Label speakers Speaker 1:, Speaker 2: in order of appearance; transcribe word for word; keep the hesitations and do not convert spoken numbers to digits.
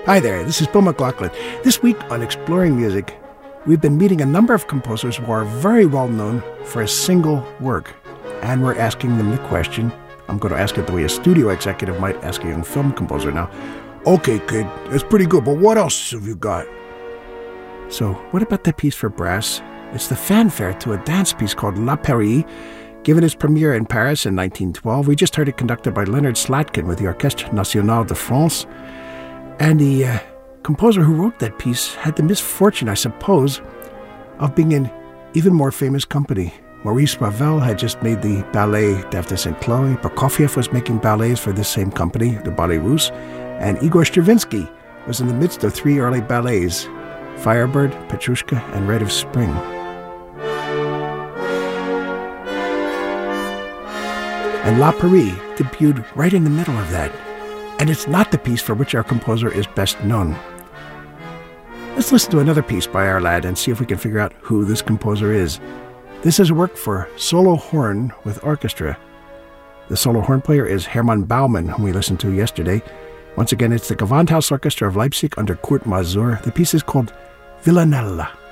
Speaker 1: Hi there, this is Bill McLaughlin. This week on Exploring Music, we've been meeting a number of composers who are very well known for a single work. And we're asking them the question, I'm going to ask it the way a studio executive might ask a young film composer now. Okay, kid, that's pretty good, but what else have you got? So, what about that piece for brass? It's the fanfare to a dance piece called La Paris, given its premiere in Paris in nineteen twelve. We just heard it conducted by Leonard Slatkin with the Orchestre Nationale de France. And the uh, composer who wrote that piece had the misfortune, I suppose, of being in even more famous company. Maurice Ravel had just made the ballet Daphnis and Chloe. Prokofiev was making ballets for this same company, the Ballet Russe. And Igor Stravinsky was in the midst of three early ballets, Firebird, Petrushka, and Rite of Spring. And La Paris debuted right in the middle of that. And it's not the piece for which our composer is best known. Let's listen to another piece by our lad and see if we can figure out who this composer is. This is work for solo horn with orchestra. The solo horn player is Hermann Baumann, whom we listened to yesterday. Once again, it's the Gewandhaus Orchestra of Leipzig under Kurt Masur. The piece is called Villanella.